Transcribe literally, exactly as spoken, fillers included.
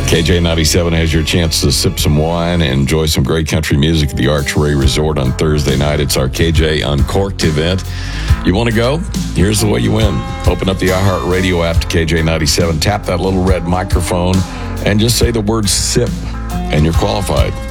K J ninety-seven has your chance to sip some wine and enjoy some great country music at the Archery Resort on Thursday night. It's our K J Uncorked event. You want to go? Here's the way you win. Open up the iHeartRadio app to K J ninety-seven, tap that little red microphone, and just say the word SIP, and you're qualified.